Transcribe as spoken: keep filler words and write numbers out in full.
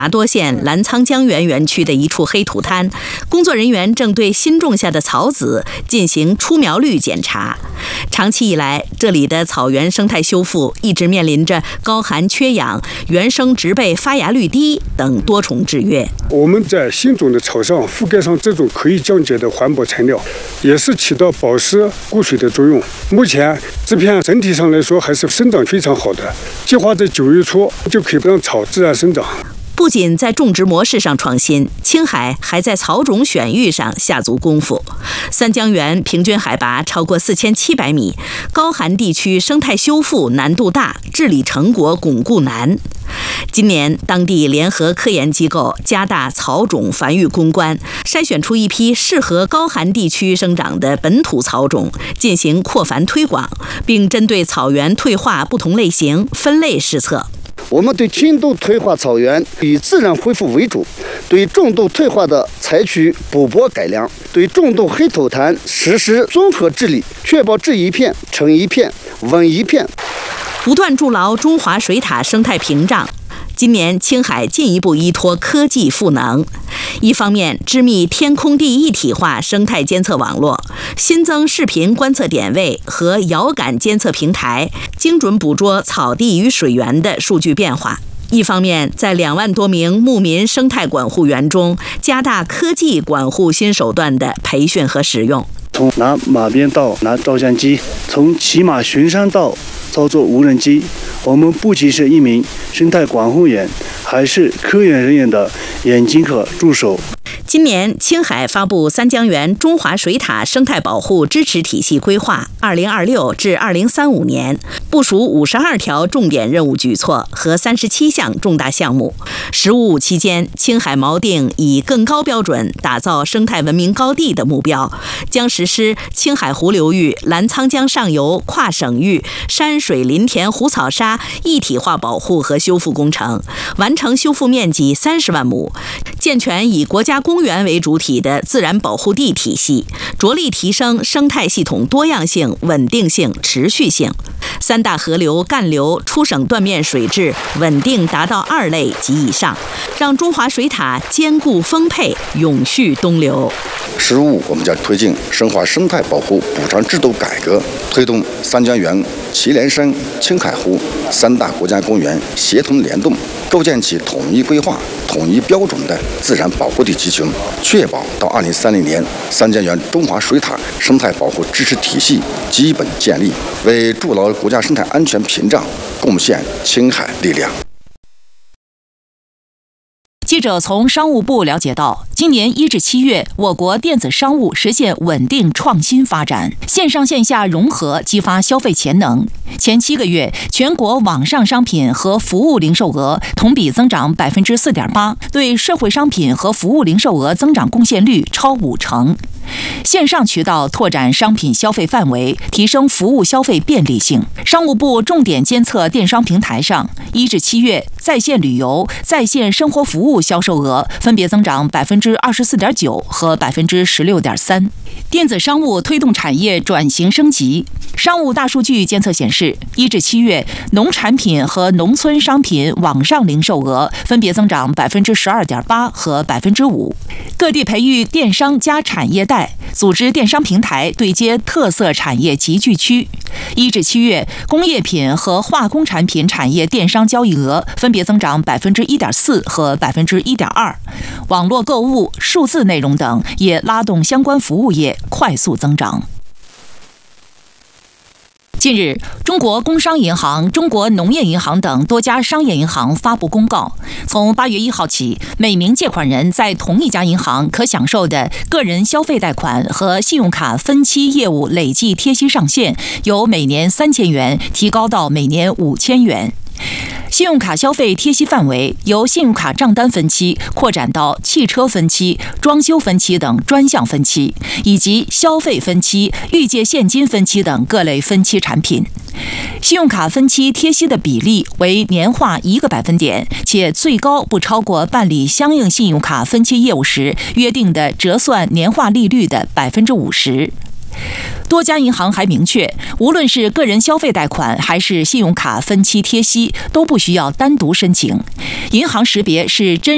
达多县澜沧江源园区的一处黑土滩，工作人员正对新种下的草籽进行出苗率检查。长期以来，这里的草原生态修复一直面临着高寒缺氧、原生植被发芽率低等多重制约。 我们在新种的草上覆盖上这种可以降解的环保材料，也是起到保湿固水的作用。目前这片整体上来说还是生长非常好的，计划在九月初就可以让草自然生长。 不仅在种植模式上创新，青海还在草种选育上下足功夫。三江源平均海拔超过四千七百米，高寒地区生态修复难度大，治理成果巩固难。今年，当地联合科研机构加大草种繁育攻关，筛选出一批适合高寒地区生长的本土草种，进行扩繁推广，并针对草原退化不同类型分类施测。 我们对轻度退化草原以自然恢复为主，对重度退化的采取补播改良，对重度黑土滩实施综合治理，确保治一片成一片稳一片。 不断筑牢中华水塔生态屏障。今年，青海进一步依托科技赋能，一方面织密天空地一体化生态监测网络，新增视频观测点位和遥感监测平台，精准捕捉草地与水源的数据变化；一方面，在两万多名牧民生态管护员中，加大科技管护新手段的培训和使用。 从拿马鞭到拿照相机，从骑马巡山到操作无人机，我们不仅是一名生态管护员，还是科研人员的眼睛和助手。 今年，青海发布三江源中华水塔生态保护支持体系规划（二零二六至二零三五年），部署五十二条重点任务举措和三十七项重大项目。“十五五”期间，青海锚定以更高标准打造生态文明高地的目标，将实施青海湖流域澜沧江上游跨省域山水林田湖草沙一体化保护和修复工程，完成修复面积三十万亩，健全以国家公园为主体的自然保护地体系，着力提升生态系统多样性、稳定性、持续性。三大河流干流出省断面水质稳定达到二类及以上，让中华水塔坚固丰沛、永续东流。 十五，我们将推进深化生态保护补偿制度改革，推动三江源、祁连山、青海湖三大国家公园协同联动，构建起统一规划、统一标准的自然保护地集群，确保到二零三零年三江源中华水塔生态保护支持体系基本建立，为筑牢国家生态安全屏障贡献青海力量。 记者从商务部了解到，今年一至七月，我国电子商务实现稳定创新发展，线上线下融合，激发消费潜能。前七个月，全国网上商品和服务零售额同比增长百分之四点八，对社会商品和服务零售额增长贡献率超五成。线上渠道拓展商品消费范围，提升服务消费便利性。商务部重点监测电商平台上，一至七月在线旅游、在线生活服务销售额分别增长百分之二十四点九和百分之十六点三。电子商务推动产业转型升级。商务大数据监测显示，一至七月农产品和农村商品网上零售额分别增长百分之十二点八和百分之五。各地培育电商加产业带，组织电商平台对接特色产业集聚区。一至七月，工业品和化工产品产业电商交易额分别增长百分之一点四和百分之一点二。网络购物、数字内容等也拉动相关服务业快速增长。近日，中国工商银行、中国农业银行等多家商业银行发布公告，从八月一号起，每名借款人在同一家银行可享受的个人消费贷款和信用卡分期业务累计贴息上限由每年三千元提高到每年五千元。信用卡消费贴息范围由信用卡账单分期扩展到汽车分期、装修分期等专项分期，以及消费分期、预借现金分期等各类分期产品。信用卡分期贴息的比例为年化一个百分点，且最高不超过办理相应信用卡分期业务时约定的折算年化利率的百分之五十。多家银行还明确，无论是个人消费贷款还是信用卡分期贴息，都不需要单独申请。银行识别是真